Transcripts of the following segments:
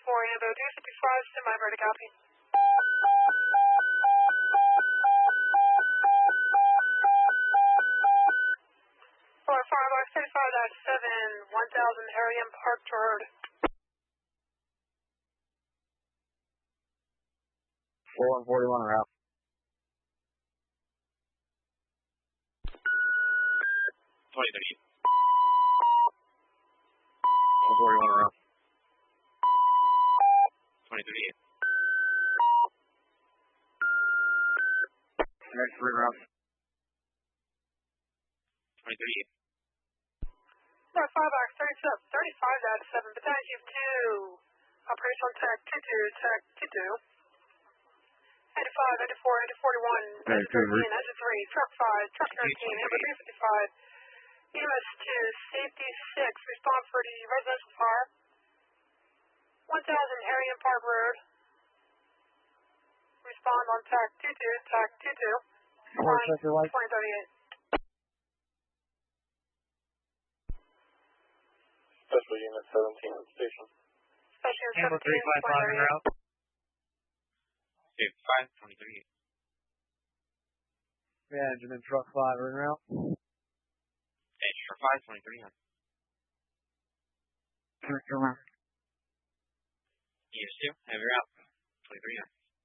Ambo 255, semi-ready copy. For 535-7, 1000 Harriman Park Road. 4141 route. 2030. 41 route. 2038. Next three route. 2038. For 535-7, Battalion Chief 2. Operational Tech 22, Tech 22. 85, 84, 41, 13, 3, Truck 5, Truck 13, Amber 355, EMS 2, Safety 6, respond for the residential fire. 1000 Harriman Park Road. Respond on TAC 22, TAC 22. Sector light. 2038. Special Unit 17 at station. Special Unit 17, Amber 355 en route. Okay, 5, 2038. Management truck 5 en route. Hey, truck 5, 2039. Sector left. ES 2, have your out. 2039.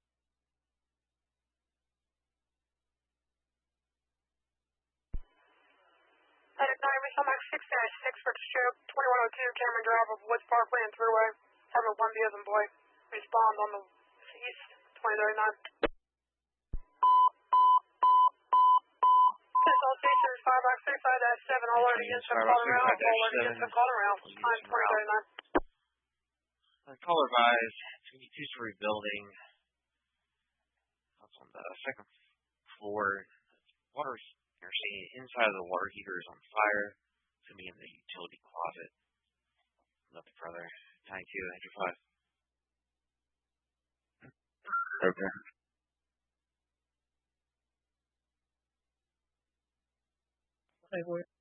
At 9, Result Max 6-6 for stroke 2102, Cameron Drive of Woods Parkway and Thruway. Target 1B as in boy. Respond on the east, 2039. All stations 5-35-7, all already against the call around, all already against the call around, time 2039. Call advised, it's going to be a two-story building. That's on the second floor. Water's, you're seeing inside of the water heater is on fire. It's going to be in the utility closet. Nothing further. 92, Andrew 5. Okay. Hey, boy.